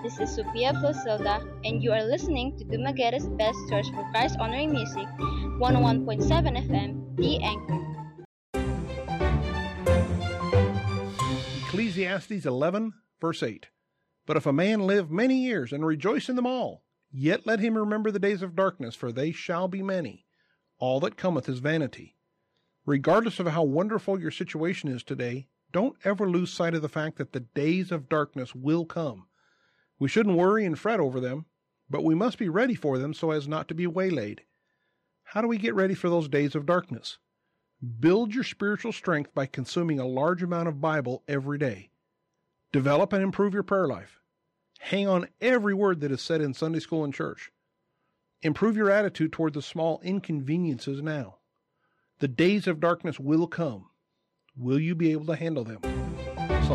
This is Sophia Flosilda, and you are listening to Dumagueta's best source for Christ honoring music, 101.7 FM, The Anchor. Ecclesiastes 11, verse 8. But if a man live many years and rejoice in them all, yet let him remember the days of darkness, for they shall be many. All that cometh is vanity. Regardless of how wonderful your situation is today, don't ever lose sight of the fact that the days of darkness will come. We shouldn't worry and fret over them, but we must be ready for them so as not to be waylaid. How do we get ready for those days of darkness? Build your spiritual strength by consuming a large amount of Bible every day. Develop and improve your prayer life. Hang on every word that is said in Sunday school and church. Improve your attitude toward the small inconveniences now. The days of darkness will come. Will you be able to handle them?